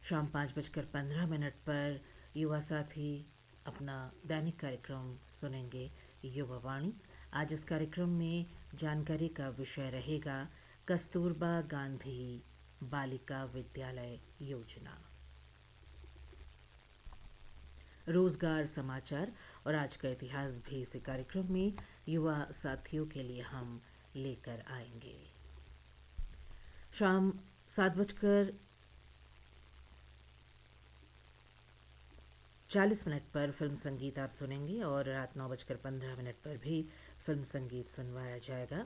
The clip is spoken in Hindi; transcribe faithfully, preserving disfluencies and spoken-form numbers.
शाम पाँच बजकर पंद्रह मिनट पर युवा साथी अपना दैनिक कार्यक्रम सुनेंगे, युवा वाणी। आज इस कार्यक्रम में जानकारी का विषय रहेगा कस्तूरबा गांधी बालिका विद्यालय योजना, रोजगार समाचार और आज का इतिहास भी इस कार्यक्रम में युवा साथियों के लिए हम लेकर आएंगे। शाम सात बजकर चालीस मिनट पर फिल्म संगीत आप सुनेंगे और रात नौ बजकर पंद्रह मिनट पर भी फिल्म संगीत सुनवाया जाएगा।